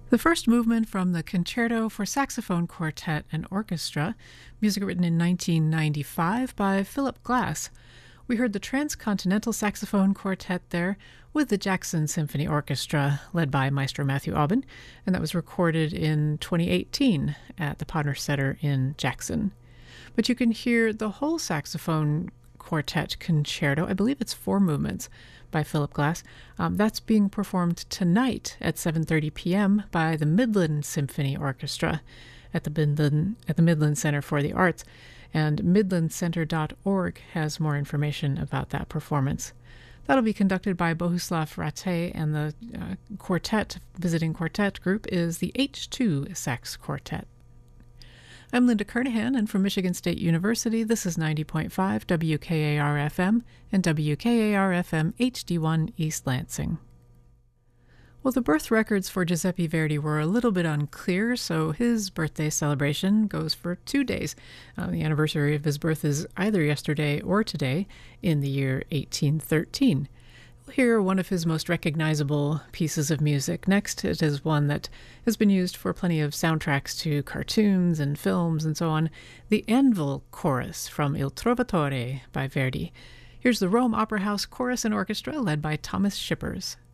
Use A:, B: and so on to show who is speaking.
A: The first movement from the Concerto for Saxophone Quartet and Orchestra, music written in 1995 by Philip Glass. We heard the Transcontinental Saxophone Quartet there with the Jackson Symphony Orchestra, led by Maestro Matthew Aubin, and that was recorded in 2018 at the Podner in Jackson. But you can hear the whole saxophone quartet concerto, I believe it's 4 movements, by Philip Glass. That's being performed tonight at 7:30 p.m. by the Midland Symphony Orchestra at the Midland Center for the Arts. And midlandcenter.org has more information about that performance. That'll be conducted by Bohuslav Ratte, and the visiting quartet group is the H2 Sax Quartet. I'm Linda Kernahan, and from Michigan State University, this is 90.5 WKAR-FM and WKAR-FM HD1 East Lansing. Well, the birth records for Giuseppe Verdi were a little bit unclear, so his birthday celebration goes for 2 days. The anniversary of his birth is either yesterday or today in the year 1813. We'll hear one of his most recognizable pieces of music. Next, it is one that has been used for plenty of soundtracks to cartoons and films and so on, the Anvil Chorus from Il Trovatore by Verdi. Here's the Rome Opera House Chorus and Orchestra led by Thomas Shippers.